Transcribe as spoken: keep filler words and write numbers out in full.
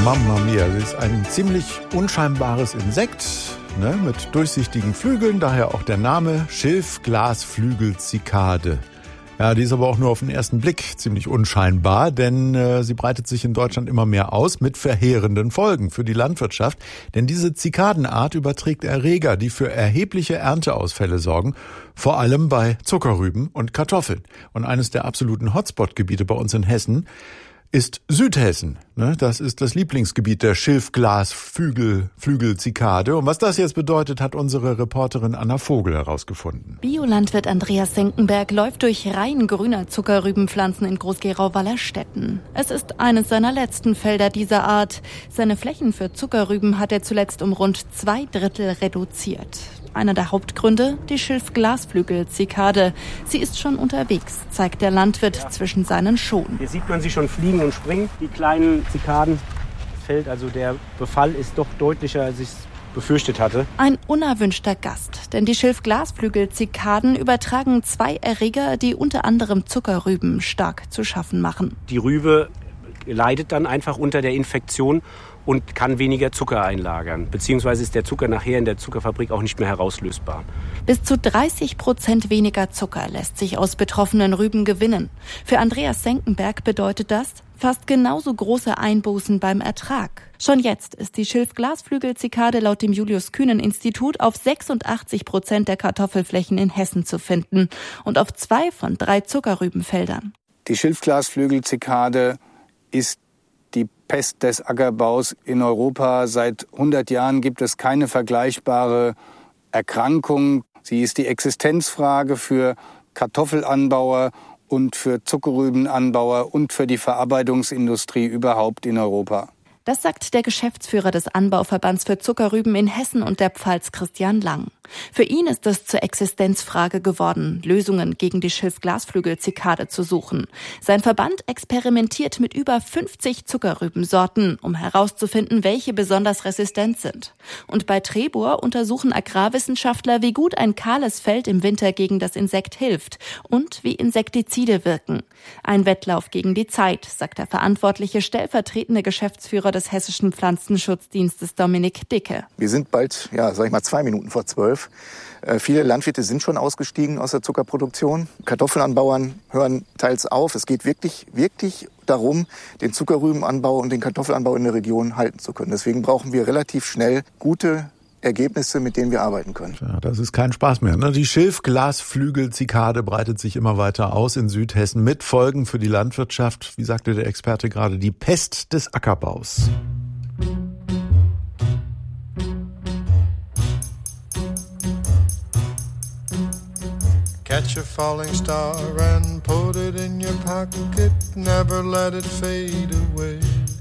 Mamma mia, sie ist ein ziemlich unscheinbares Insekt, ne, mit durchsichtigen Flügeln, daher auch der Name Schilfglasflügelzikade. Ja, die ist aber auch nur auf den ersten Blick ziemlich unscheinbar, denn äh, sie breitet sich in Deutschland immer mehr aus mit verheerenden Folgen für die Landwirtschaft. Denn diese Zikadenart überträgt Erreger, die für erhebliche Ernteausfälle sorgen, vor allem bei Zuckerrüben und Kartoffeln. Und eines der absoluten Hotspot-Gebiete bei uns in Hessen ist Südhessen. Das ist das Lieblingsgebiet der Schilfglasflügelzikade. Und was das jetzt bedeutet, hat unsere Reporterin Anna Vogel herausgefunden. Biolandwirt Andreas Senckenberg läuft durch Reihen grüner Zuckerrübenpflanzen in Groß-Gerau-Wallerstetten. Es ist eines seiner letzten Felder dieser Art. Seine Flächen für Zuckerrüben hat er zuletzt um rund zwei Drittel reduziert. Einer der Hauptgründe, die Schilfglasflügelzikade. Sie ist schon unterwegs, zeigt der Landwirt ja. zwischen seinen Schonen. Hier sieht man sie schon fliegen und springen, die kleinen Zikaden. Fällt also der Befall ist doch deutlicher, als ich es befürchtet hatte. Ein unerwünschter Gast, denn die Schilfglasflügelzikaden übertragen zwei Erreger, die unter anderem Zuckerrüben stark zu schaffen machen. Die Rübe leidet dann einfach unter der Infektion und kann weniger Zucker einlagern. Beziehungsweise ist der Zucker nachher in der Zuckerfabrik auch nicht mehr herauslösbar. Bis zu dreißig Prozent weniger Zucker lässt sich aus betroffenen Rüben gewinnen. Für Andreas Senckenberg bedeutet das fast genauso große Einbußen beim Ertrag. Schon jetzt ist die Schilfglasflügelzikade laut dem Julius-Kühnen-Institut auf sechsundachtzig Prozent der Kartoffelflächen in Hessen zu finden und auf zwei von drei Zuckerrübenfeldern. Die Schilfglasflügelzikade ist die Pest des Ackerbaus in Europa. Seit hundert Jahren gibt es keine vergleichbare Erkrankung. Sie ist die Existenzfrage für Kartoffelanbauer und für Zuckerrübenanbauer und für die Verarbeitungsindustrie überhaupt in Europa. Das sagt der Geschäftsführer des Anbauverbands für Zuckerrüben in Hessen und der Pfalz, Christian Lang. Für ihn ist es zur Existenzfrage geworden, Lösungen gegen die Schilfglasflügelzikade zu suchen. Sein Verband experimentiert mit über fünfzig Zuckerrübensorten, um herauszufinden, welche besonders resistent sind. Und bei Trebur untersuchen Agrarwissenschaftler, wie gut ein kahles Feld im Winter gegen das Insekt hilft und wie Insektizide wirken. Ein Wettlauf gegen die Zeit, sagt der verantwortliche stellvertretende Geschäftsführer des Hessischen Pflanzenschutzdienstes Dominik Dicke. Wir sind bald, ja, sag ich mal, zwei Minuten vor zwölf. Äh, viele Landwirte sind schon ausgestiegen aus der Zuckerproduktion. Kartoffelanbauern hören teils auf. Es geht wirklich, wirklich darum, den Zuckerrübenanbau und den Kartoffelanbau in der Region halten zu können. Deswegen brauchen wir relativ schnell gute Ergebnisse, mit denen wir arbeiten können. Ja, das ist kein Spaß mehr, ne? Die Schilfglasflügelzikade breitet sich immer weiter aus in Südhessen mit Folgen für die Landwirtschaft. Wie sagte der Experte gerade, die Pest des Ackerbaus. Catch a falling star and put it in your pocket. Never let it fade away.